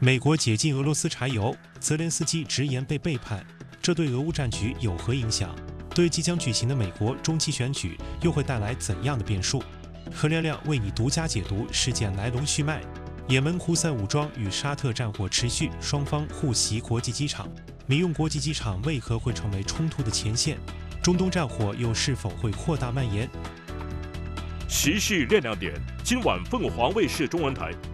美国解禁俄罗斯柴油，泽连斯基直言被背叛，这对俄乌战局有何影响？对即将举行的美国中期选举又会带来怎样的变数？何亮亮为你独家解读事件来龙去脉。也门胡塞武装与沙特战火持续，双方互袭国际机场。民用国际机场为何会成为冲突的前线？中东战火又是否会扩大蔓延？ 时事亮亮点，今晚凤凰卫视中文台